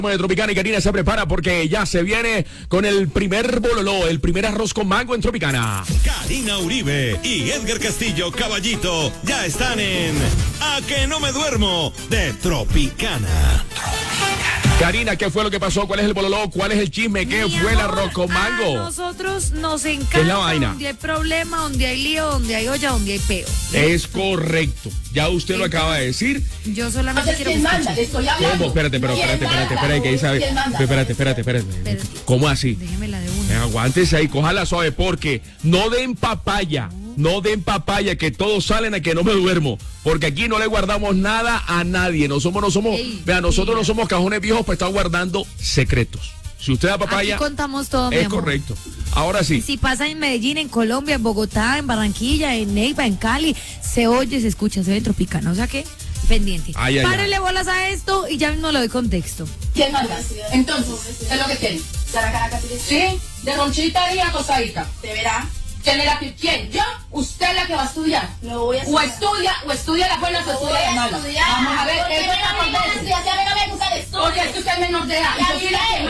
De Tropicana y Karina se prepara porque ya se viene con el primer bololó, el primer arroz con mango en Tropicana. Karina Uribe y Edgar Castillo Caballito ya están en A que no me duermo de Tropicana. Karina, ¿qué fue lo que pasó? ¿Cuál es el bololó? ¿Cuál es el chisme? ¿Qué fue el arroz con mango? A nosotros nos encanta. ¿Qué es la vaina? Donde hay problema, donde hay lío, donde hay olla, donde hay peo. Es correcto. Ya usted lo acaba de decir. Yo solamente quiero ¿Quién manda? Le estoy hablando. ¿Cómo? Espérate, que ahí sabe. Espérate. ¿Cómo así? Déjemela de una. Aguántese ahí, cójala suave porque no den papaya. No den papaya, que todos salen a que no me duermo. Porque aquí no le guardamos nada a nadie. Nosotros no somos cajones viejos para estar guardando secretos. Si usted da papaya, aquí contamos todo, mi amor. Correcto. Ahora sí. Si pasa en Medellín, en Colombia, en Bogotá, en Barranquilla, en Neiva, en Cali, se oye, se escucha, se ve en Tropicana. O sea que, pendiente. Párenle bolas a esto y ya mismo le doy contexto. ¿Quién manda? Entonces, ¿qué es lo que quieren? ¿Sí? De ronchita y acostadita. ¿De verá? ¿Quién? ¿Yo? ¿Usted es la que va a estudiar? No voy a estudiar. O estudia las buenas o estudia las malas. Vamos a ver, ¿qué eso es la Si a mí no me gusta el estudio. Porque es que usted es menor de edad. ¿Y a mí qué?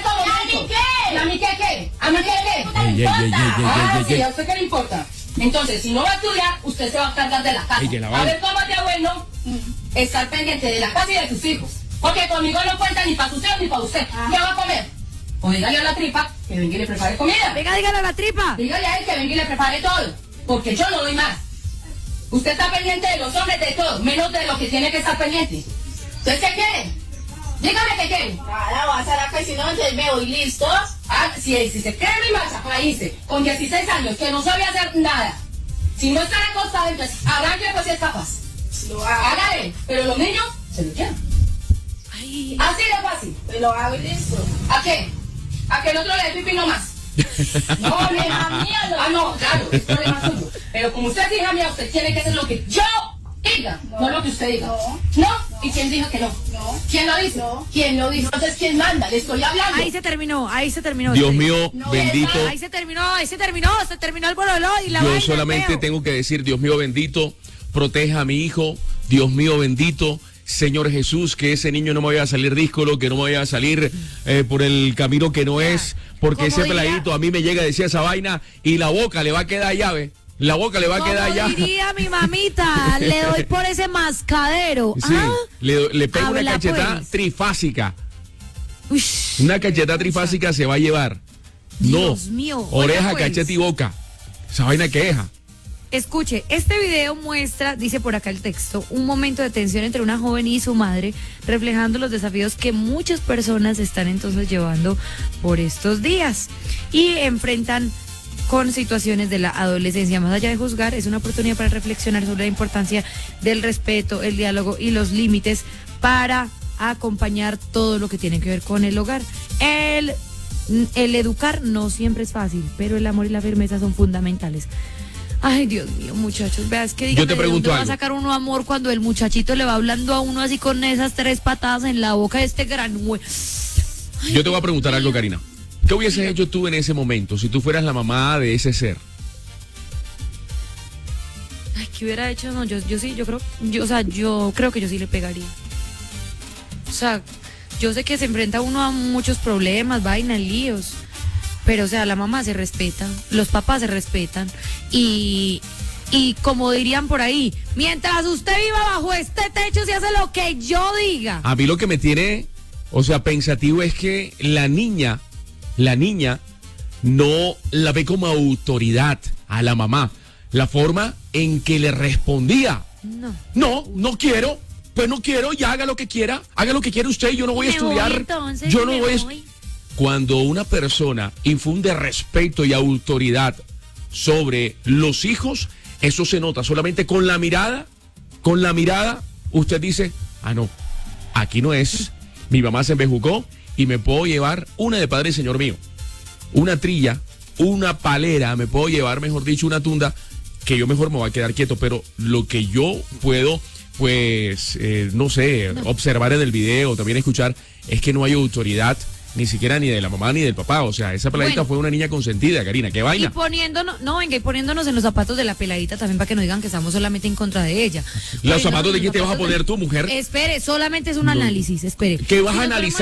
¿Y a mí qué? ¿A mí qué? Sí, ¿a usted qué le importa? Entonces, si no va a estudiar, usted se va a cargar de la casa. A ver cómo te bueno estar pendiente de la casa y de tus hijos. Porque conmigo no cuenta ni para sus hijos ni para usted. ¿Qué va a comer? O dígale a la tripa que venga y le prepare comida. Dígale a la tripa. Dígale a él que venga y le prepare todo. Porque yo no doy más. Usted está pendiente de los hombres, de todo, menos de lo que tiene que estar pendiente. Entonces, ¿qué quiere? Dígame qué quiere. Nada, vas a la que si no, entonces me voy, ¿listo? Si se cree mi marcha, ahí dice, con 16 años, que no sabe hacer nada. Si no está acostado, entonces arranque pues si es capaz. Lo hago. Hágale, pero los niños se lo llevan. Ay. Así de fácil. Me lo hago y listo. ¿A qué? ¿A que el otro le dé pipí nomás? No, hija mía. No, claro, es problema suyo. Pero como usted es hija mía, usted tiene que hacer lo que yo diga, no lo que usted diga. ¿No? ¿Y quién dijo que no? No. ¿Quién lo dice? No. ¿Quién lo dice? Entonces, ¿quién manda? Le estoy hablando. Ahí se terminó. Dios mío, bendito. Ahí se terminó el bololó y la vaina. Yo solamente tengo que decir, Dios mío bendito, proteja a mi hijo, Dios mío bendito. Señor Jesús, que ese niño no me vaya a salir díscolo, que no me vaya a salir por el camino que no es, porque ese peladito a mí me llega a decir esa vaina y la boca le va a quedar llave. La boca le va a quedar llave. Diría mi mamita, le doy por ese mascadero. Sí, le pego una cachetada trifásica. Ush, una cachetada trifásica se va a llevar. Dios mío. Oreja, Oiga, pues, cachete y boca. Esa vaina queja. Escuche, este video muestra, dice por acá el texto, un momento de tensión entre una joven y su madre, reflejando los desafíos que muchas personas están entonces llevando por estos días y enfrentan con situaciones de la adolescencia. Más allá de juzgar, es una oportunidad para reflexionar sobre la importancia del respeto, el diálogo y los límites para acompañar todo lo que tiene que ver con el hogar. El educar no siempre es fácil, pero el amor y la firmeza son fundamentales. Ay, Dios mío, muchachos, veas que yo te pregunto va a sacar uno amor cuando el muchachito le va hablando a uno así con esas 3 patadas en la boca de este gran Yo te voy a preguntar algo, Karina. ¿Qué hubieses hecho tú en ese momento si tú fueras la mamá de ese ser? Ay, ¿qué hubiera hecho? No, yo creo que yo sí le pegaría. O sea, yo sé que se enfrenta uno a muchos problemas, vainas, líos. Pero, o sea, la mamá se respeta, los papás se respetan y como dirían por ahí, mientras usted viva bajo este techo se hace lo que yo diga. A mí lo que me tiene, pensativo es que la niña no la ve como autoridad a la mamá. La forma en que le respondía. No quiero, pues no quiero, ya haga lo que quiera usted, yo no voy a estudiar. Yo no voy. Cuando una persona infunde respeto y autoridad sobre los hijos, eso se nota solamente con la mirada, usted dice, no, aquí no es, mi mamá se embejucó y me puedo llevar una de Padre Señor mío, una trilla, una palera, me puedo llevar, mejor dicho, una tunda, que yo mejor me voy a quedar quieto, pero lo que yo puedo, observar en el video, también escuchar, es que no hay autoridad ni siquiera ni de la mamá ni del papá. O sea, esa peladita fue una niña consentida, Karina. ¿Qué vaina? Y poniéndonos en los zapatos de la peladita también para que no digan que estamos solamente en contra de ella. ¿Los zapatos de quién te vas a poner tú, mujer? Espere, solamente es un análisis, espere. ¿Qué vas a analizar?